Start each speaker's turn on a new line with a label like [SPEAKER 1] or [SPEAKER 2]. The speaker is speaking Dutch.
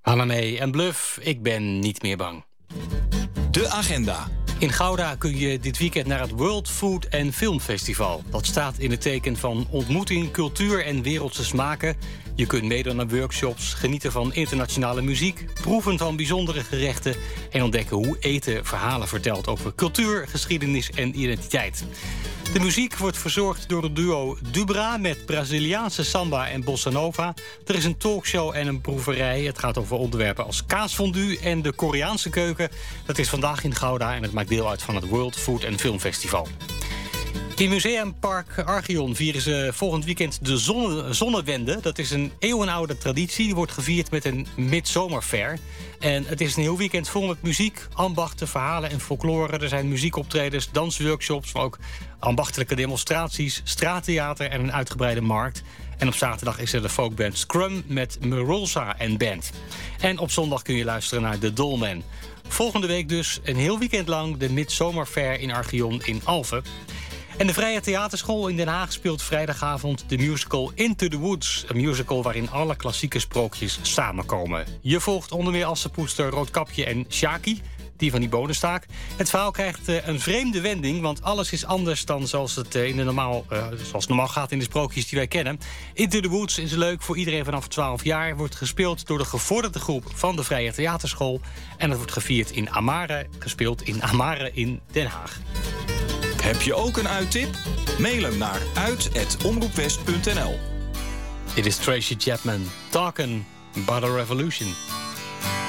[SPEAKER 1] Hanna-Mee en Bluff, ik ben niet meer bang.
[SPEAKER 2] De agenda.
[SPEAKER 1] In Gouda kun je dit weekend naar het World Food and Film Festival. Dat staat in het teken van ontmoeting, cultuur en wereldse smaken. Je kunt meedoen aan workshops, genieten van internationale muziek, proeven van bijzondere gerechten en ontdekken hoe eten verhalen vertelt over cultuur, geschiedenis en identiteit. De muziek wordt verzorgd door het duo Dubra met Braziliaanse samba en bossa nova. Er is een talkshow en een proeverij. Het gaat over onderwerpen als kaasfondue en de Koreaanse keuken. Dat is vandaag in Gouda en het maakt deel uit van het World Food and Film Festival. In Museumpark Archeon vieren ze volgend weekend de Zonnewende. Dat is een eeuwenoude traditie. Die wordt gevierd met een midzomerfair. En het is een heel weekend vol met muziek, ambachten, verhalen en folklore. Er zijn muziekoptredens, dansworkshops, maar ook ambachtelijke demonstraties, straattheater en een uitgebreide markt. En op zaterdag is er de folkband Scrum met Merolsa en Band. En op zondag kun je luisteren naar The Dolmen. Volgende week dus een heel weekend lang de Midzomerfair in Archeon in Alphen. En de Vrije Theaterschool in Den Haag speelt vrijdagavond de musical Into the Woods. Een musical waarin alle klassieke sprookjes samenkomen. Je volgt onder meer Assepoester, Roodkapje en Sjaki, die van die bonenstaak. Het verhaal krijgt een vreemde wending, want alles is anders dan zoals het zoals normaal gaat in de sprookjes die wij kennen. Into the Woods is leuk voor iedereen vanaf 12 jaar. Wordt gespeeld door de gevorderde groep van de Vrije Theaterschool. En het wordt gespeeld in Amare in Den Haag.
[SPEAKER 2] Heb je ook een uittip? Mail hem naar uit@omroepwest.nl.
[SPEAKER 1] Dit is Tracy Chapman, Talkin' About a Revolution.